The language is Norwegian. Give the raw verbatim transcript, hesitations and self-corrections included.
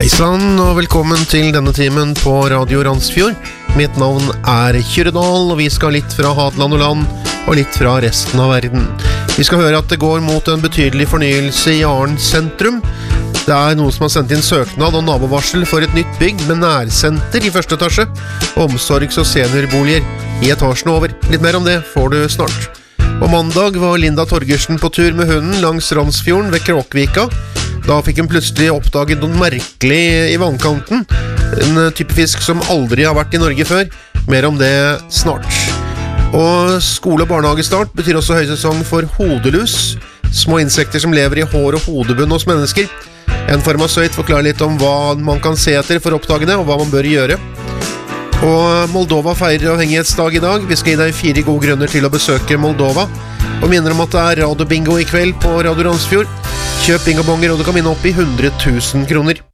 Hei sann, og velkommen til denne timen på Radio Randsfjord. Mitt navn er Kyrredal, og vi skal litt fra Hadeland og land, og litt fra resten av verden. Vi skal høre at det går mot en betydelig fornyelse i Jaren sentrum. Det er noen som har sendt inn søknad og nabovarsel for et nytt bygg med nærsenter i første etasje, omsorgs- og seniorboliger i etasjen over. Litt mer om det får du snart. På mandag var Linda Torgersen på tur med hunden langs Randsfjorden ved Kråkvika. Da fikk hun plutselig oppdaget noe merkelig i vannkanten. En type fisk som aldri har vært i Norge før. Mer om det snart. Og skole- og barnehagestart betyr også høysesong for hodelus. Små insekter som lever i hår og hodebunn hos mennesker. En farmasøyt forklarer litt om hva man kan se etter for å oppdage det, og hva man bør gjøre. Og Moldova feirer avhengighetsdag i dag. Vi skal gi deg fire gode grunner til å besøke Moldova. Og minner om at det er radiobingo i kveld på Radio Randsfjord. Kjøp bingobonger, og du kan vinne opp i hundre tusen kroner.